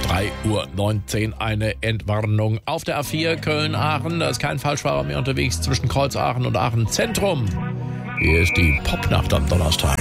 3:19 Uhr eine Entwarnung auf der A4 Köln-Aachen. Da ist kein Falschfahrer mehr unterwegs zwischen Kreuz Aachen und Aachen Zentrum. Hier ist die Popnacht am Donnerstag.